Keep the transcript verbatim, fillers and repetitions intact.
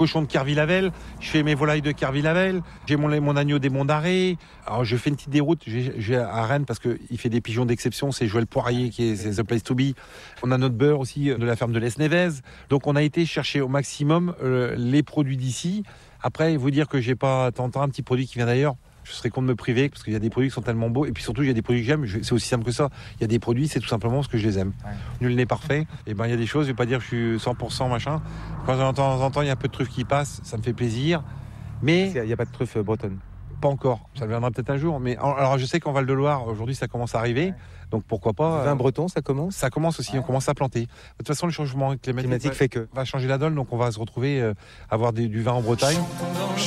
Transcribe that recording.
cochons de Kervillavel, je fais mes volailles de Kervillavel, j'ai mon, mon agneau des Monts d'Arrée. Alors je fais une petite déroute j'ai, j'ai à Rennes parce qu'il fait des pigeons d'exception, c'est Joël Poirier qui est c'est The Place to Be. On a notre beurre aussi de la ferme de l'Esnevez. Donc on a été chercher au maximum euh, les produits d'ici. Après, vous dire que j'ai pas tenté un petit produit qui vient d'ailleurs, je serais con de me priver parce qu'il y a des produits qui sont tellement beaux et puis surtout il y a des produits que j'aime, c'est aussi simple que ça. Il y a des produits, c'est tout simplement parce que je les aime. Ouais. Nul n'est parfait. Et ben il y a des choses, je vais pas dire que je suis cent pour cent machin. Quand de temps en temps il y a un peu de truffes qui passent, ça me fait plaisir. Mais il n'y a pas de truffe bretonne. Pas encore. Ça viendra peut-être un jour. Mais alors je sais qu'en Val-de-Loire aujourd'hui ça commence à arriver. Ouais. Donc pourquoi pas. Le vin euh, breton, ça commence. Ça commence aussi. Ouais. On commence à planter. De toute façon le changement climatique, climatique va, fait que va changer la donne. Donc on va se retrouver euh, avoir des, du vin en Bretagne.